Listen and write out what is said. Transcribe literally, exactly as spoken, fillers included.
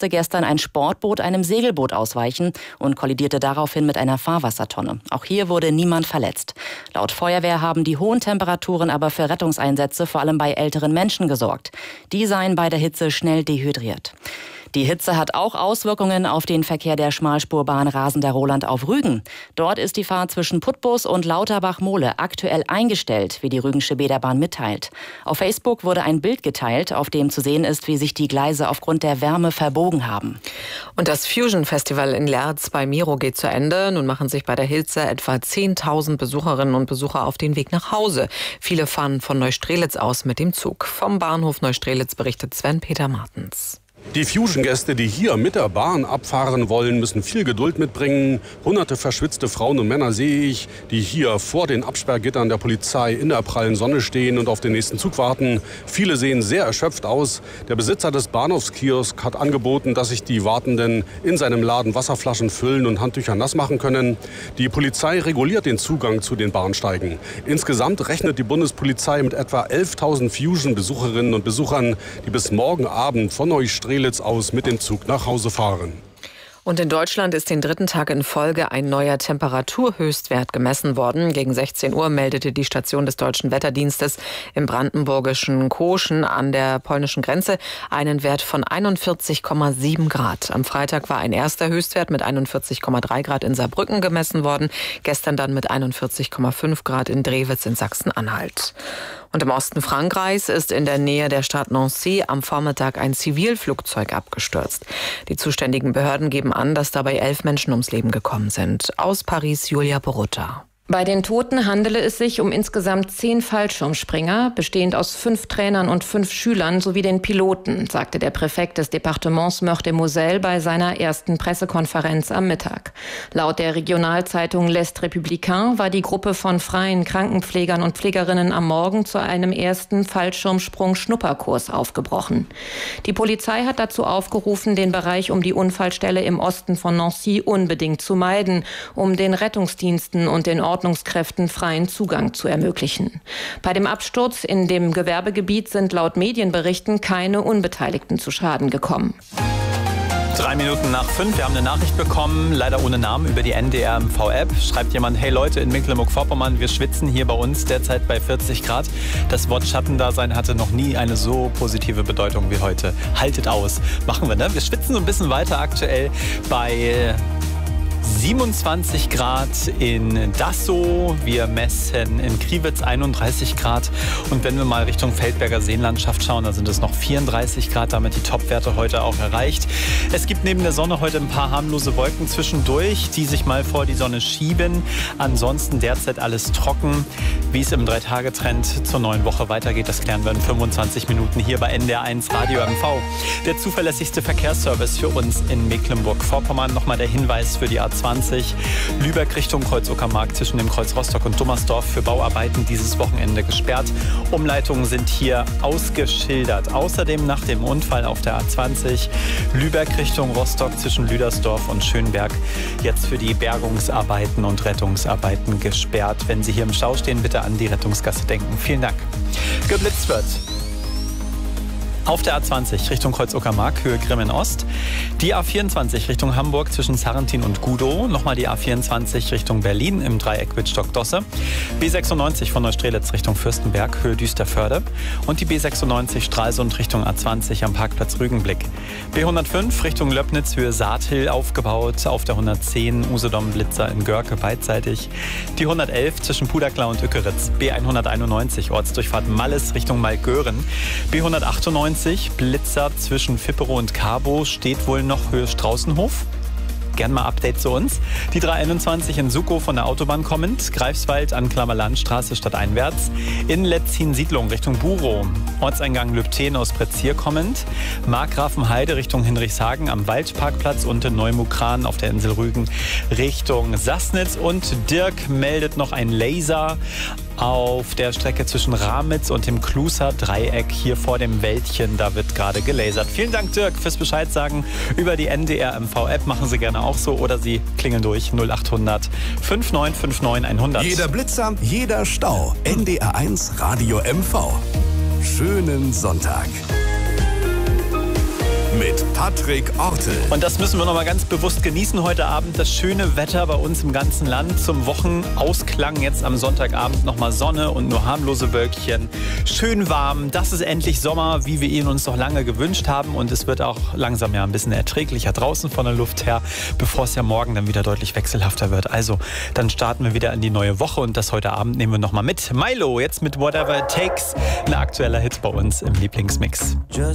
musste gestern ein Sportboot einem Segelboot ausweichen und kollidierte daraufhin mit einer Fahrwassertonne. Auch hier wurde niemand verletzt. Laut Feuerwehr haben die hohen Temperaturen aber für Rettungseinsätze vor allem bei älteren Menschen gesorgt. Die seien bei der Hitze schnell dehydriert. Die Hitze hat auch Auswirkungen auf den Verkehr der Schmalspurbahn Rasender-Roland auf Rügen. Dort ist die Fahrt zwischen Putbus und Lauterbach-Mohle aktuell eingestellt, wie die Rügensche Bäderbahn mitteilt. Auf Facebook wurde ein Bild geteilt, auf dem zu sehen ist, wie sich die Gleise aufgrund der Wärme verbogen haben. Und das Fusion Festival in Lerz bei Miro geht zu Ende. Nun machen sich bei der Hitze etwa zehntausend Besucherinnen und Besucher auf den Weg nach Hause. Viele fahren von Neustrelitz aus mit dem Zug. Vom Bahnhof Neustrelitz berichtet Sven-Peter Martens. Die Fusion-Gäste, die hier mit der Bahn abfahren wollen, müssen viel Geduld mitbringen. Hunderte verschwitzte Frauen und Männer sehe ich, die hier vor den Absperrgittern der Polizei in der prallen Sonne stehen und auf den nächsten Zug warten. Viele sehen sehr erschöpft aus. Der Besitzer des Bahnhofskiosks hat angeboten, dass sich die Wartenden in seinem Laden Wasserflaschen füllen und Handtücher nass machen können. Die Polizei reguliert den Zugang zu den Bahnsteigen. Insgesamt rechnet die Bundespolizei mit etwa elftausend Fusion-Besucherinnen und Besuchern, die bis morgen Abend von Neustrelitz aus mit dem Zug nach Hause fahren. Und in Deutschland ist den dritten Tag in Folge ein neuer Temperaturhöchstwert gemessen worden. Gegen sechzehn Uhr meldete die Station des Deutschen Wetterdienstes im brandenburgischen Koschen an der polnischen Grenze einen Wert von einundvierzig Komma sieben Grad. Am Freitag war ein erster Höchstwert mit einundvierzig Komma drei Grad in Saarbrücken gemessen worden. Gestern dann mit einundvierzig Komma fünf Grad in Drewitz in Sachsen-Anhalt. Und im Osten Frankreichs ist in der Nähe der Stadt Nancy am Vormittag ein Zivilflugzeug abgestürzt. Die zuständigen Behörden geben an, dass dabei elf Menschen ums Leben gekommen sind. Aus Paris Julia Borutta. Bei den Toten handele es sich um insgesamt zehn Fallschirmspringer, bestehend aus fünf Trainern und fünf Schülern sowie den Piloten, sagte der Präfekt des Departements Meurthe-et-Moselle bei seiner ersten Pressekonferenz am Mittag. Laut der Regionalzeitung L'Est Républicain war die Gruppe von freien Krankenpflegern und Pflegerinnen am Morgen zu einem ersten Fallschirmsprung-Schnupperkurs aufgebrochen. Die Polizei hat dazu aufgerufen, den Bereich um die Unfallstelle im Osten von Nancy unbedingt zu meiden, um den Rettungsdiensten und den Ordnungskräften freien Zugang zu ermöglichen. Bei dem Absturz in dem Gewerbegebiet sind laut Medienberichten keine Unbeteiligten zu Schaden gekommen. Drei Minuten nach fünf. Wir haben eine Nachricht bekommen, leider ohne Namen, über die N D R M V-App. Schreibt jemand, hey Leute in Mecklenburg-Vorpommern, wir schwitzen hier bei uns derzeit bei vierzig Grad. Das Wort Schattendasein hatte noch nie eine so positive Bedeutung wie heute. Haltet aus. Machen wir, ne? Wir schwitzen so ein bisschen weiter aktuell bei siebenundzwanzig Grad in Dassow, wir messen in Kriwitz einunddreißig Grad und wenn wir mal Richtung Feldberger Seenlandschaft schauen, da sind es noch vierunddreißig Grad, damit die Topwerte heute auch erreicht. Es gibt neben der Sonne heute ein paar harmlose Wolken zwischendurch, die sich mal vor die Sonne schieben. Ansonsten derzeit alles trocken. Wie es im Drei-Tage-Trend zur neuen Woche weitergeht, das klären wir in fünfundzwanzig Minuten hier bei N D R eins Radio M V. Der zuverlässigste Verkehrsservice für uns in Mecklenburg-Vorpommern. Nochmal der Hinweis für die A zwanzig. Lübeck Richtung Kreuz-Uckermark zwischen dem Kreuz Rostock und Dummersdorf für Bauarbeiten dieses Wochenende gesperrt. Umleitungen sind hier ausgeschildert. Außerdem nach dem Unfall auf der A zwanzig Lübeck Richtung Rostock zwischen Lüdersdorf und Schönberg jetzt für die Bergungsarbeiten und Rettungsarbeiten gesperrt. Wenn Sie hier im Stau stehen, bitte an die Rettungsgasse denken. Vielen Dank. Geblitzt wird auf der A zwanzig Richtung Kreuz-Uckermark, Höhe Grimmen-Ost. Die A vierundzwanzig Richtung Hamburg zwischen Sarrentin und Gudow. Nochmal die A vierundzwanzig Richtung Berlin im Dreieck Wittstock-Dosse. B sechsundneunzig von Neustrelitz Richtung Fürstenberg, Höhe Düsterförde. Und die B sechsundneunzig Stralsund Richtung A zwanzig am Parkplatz Rügenblick. B hundertfünf Richtung Löbnitz, Höhe Saathill aufgebaut. Auf der hundertzehn Usedom-Blitzer in Görke beidseitig. Die hundertelf zwischen Puderkla und Ückeritz. B hunderteinundneunzig Ortsdurchfahrt Malles Richtung Malgören. B hundertachtundneunzig Blitzer zwischen Fipperow und Carbo, steht wohl noch Höhe Straußenhof. Gern mal Update zu uns. Die dreihunderteinundzwanzig in Suckow von der Autobahn kommend. Greifswald an Klammerlandstraße stadteinwärts. In Letzin-Siedlung Richtung Burow. Ortseingang Lübten aus Prezier kommend. Markgrafenheide Richtung Hinrichshagen am Waldparkplatz und in Neumukran auf der Insel Rügen Richtung Sassnitz. Und Dirk meldet noch ein Laser auf der Strecke zwischen Ramitz und dem Kluser Dreieck hier vor dem Wäldchen. Da wird gerade gelasert. Vielen Dank, Dirk, fürs Bescheid sagen über die N D R M V-App. Machen Sie gerne auch so oder Sie klingeln durch null achthundert neunundfünfzig neunundfünfzig hundert. Jeder Blitzer, jeder Stau. N D R eins Radio M V. Schönen Sonntag. mit Patrick Ortel. Und das müssen wir noch mal ganz bewusst genießen heute Abend. Das schöne Wetter bei uns im ganzen Land. Zum Wochenausklang jetzt am Sonntagabend noch mal Sonne und nur harmlose Wölkchen. Schön warm. Das ist endlich Sommer, wie wir ihn uns noch lange gewünscht haben. Und es wird auch langsam ja ein bisschen erträglicher draußen von der Luft her, bevor es ja morgen dann wieder deutlich wechselhafter wird. Also, dann starten wir wieder in die neue Woche und das heute Abend nehmen wir noch mal mit. Milo, jetzt mit Whatever It Takes. Ein aktueller Hit bei uns im Lieblingsmix.